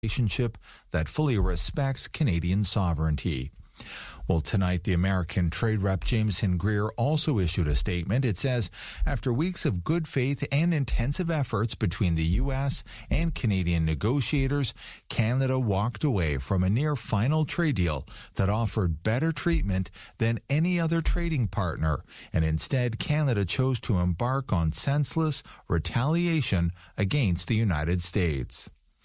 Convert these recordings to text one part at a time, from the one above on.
relationship that fully respects Canadian sovereignty. Well, tonight, the American trade rep Jameson Greer also issued a statement. It says, after weeks of good faith and intensive efforts between the U.S. and Canadian negotiators, Canada walked away from a near final trade deal that offered better treatment than any other trading partner, and instead Canada chose to embark on senseless retaliation against the United States.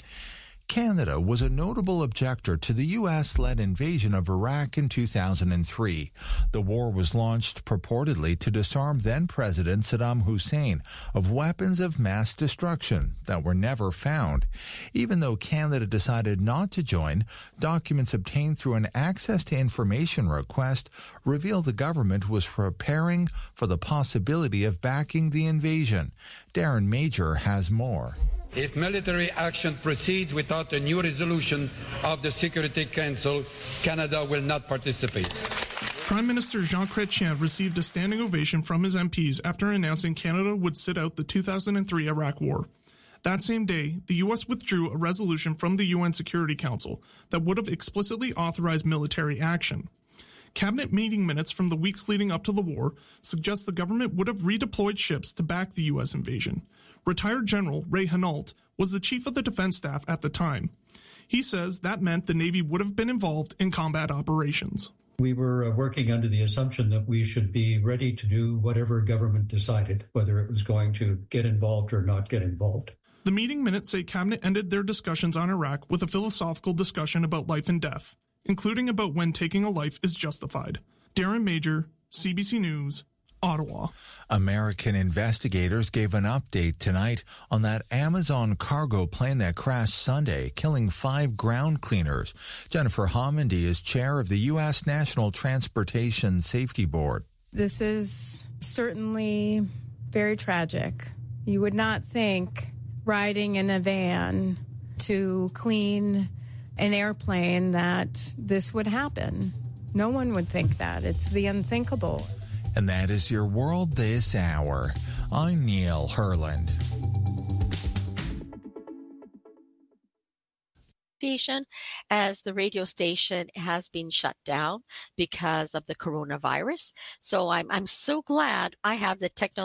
Canada was a notable objector to the U.S.-led invasion of Iraq in 2003. The war was launched purportedly to disarm then-President Saddam Hussein of weapons of mass destruction that were never found. Even though Canada decided not to join, documents obtained through an Access to Information request reveal the government was preparing for the possibility of backing the invasion. Darren Major has more. If military action proceeds without a new resolution of the Security Council, Canada will not participate. Prime Minister Jean Chrétien received a standing ovation from his MPs after announcing Canada would sit out the 2003 Iraq War. That same day, the U.S. withdrew a resolution from the UN Security Council that would have explicitly authorized military action. Cabinet meeting minutes from the weeks leading up to the war suggest the government would have redeployed ships to back the U.S. invasion. Retired General Ray Hinault was the chief of the defense staff at the time. He says that meant the Navy would have been involved in combat operations. We were working under the assumption that we should be ready to do whatever government decided, whether it was going to get involved or not get involved. The meeting minutes say Cabinet ended their discussions on Iraq with a philosophical discussion about life and death, including about when taking a life is justified. Darren Major, CBC News, Ottawa. American investigators gave an update tonight on that Amazon cargo plane that crashed Sunday, killing 5 ground cleaners. Jennifer Homendy is chair of the U.S. National Transportation Safety Board. This is certainly very tragic. You would not think riding in a van to clean an airplane that this would happen. No one would think that. It's the unthinkable. And that is your world this hour. I'm Neil Herland. Station, as the radio station has been shut down because of the coronavirus. So I'm so glad I have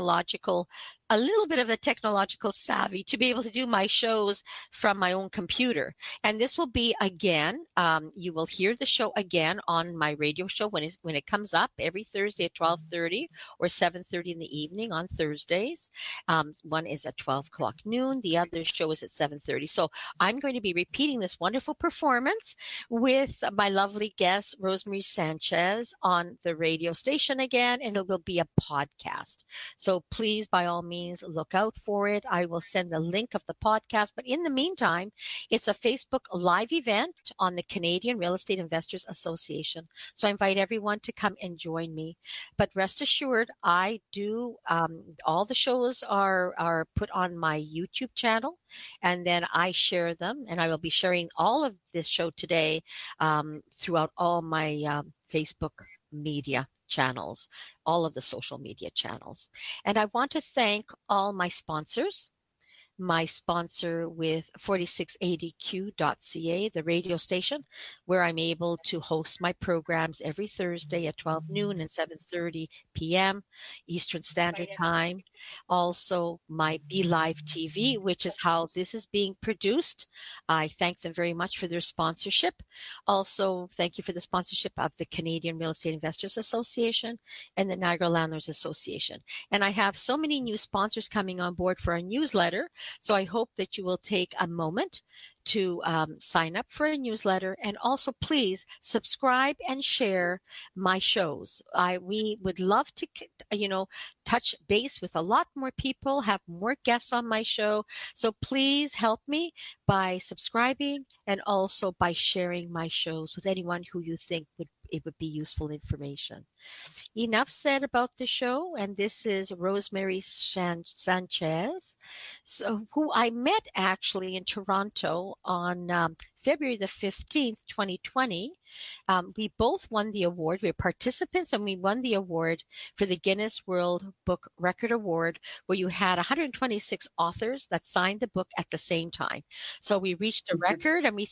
a little bit of the technological savvy to be able to do my shows from my own computer. And this will be again, you will hear the show again on my radio show when it comes up every Thursday at 12:30 or 7:30 in the evening on Thursdays. One is at 12 o'clock noon. The other show is at 7:30. So I'm going to be repeating this wonderful performance with my lovely guest, Rosemary Sanchez, on the radio station again, and it will be a podcast. So please, by all means, look out for it. I will send the link of the podcast. But in the meantime, it's a Facebook Live event on the Canadian Real Estate Investors Association. So I invite everyone to come and join me. But rest assured, I do, all the shows are put on my YouTube channel, and then I share them. And I will be sharing all of this show today throughout all my Facebook media channels, all of the social media channels. And I want to thank all my sponsors. My sponsor with 4680q.ca, the radio station, where I'm able to host my programs every Thursday at 12 noon and 7:30 p.m. Eastern Standard Time. Also, my Be Live TV, which is how this is being produced. I thank them very much for their sponsorship. Also, thank you for the sponsorship of the Canadian Real Estate Investors Association and the Niagara Landlords Association. And I have so many new sponsors coming on board for our newsletter. So I hope that you will take a moment to sign up for a newsletter, and also please subscribe and share my shows. We would love to, touch base with a lot more people, have more guests on my show. So please help me by subscribing and also by sharing my shows with anyone who you think it would be useful information. Enough said about the show, and this is Rosemary Sanchez, who I met actually in Toronto on February the 15th, 2020. We both won the award. We were participants, and we won the award for the Guinness World Book Record Award, where you had 126 authors that signed the book at the same time. So we reached a record, and we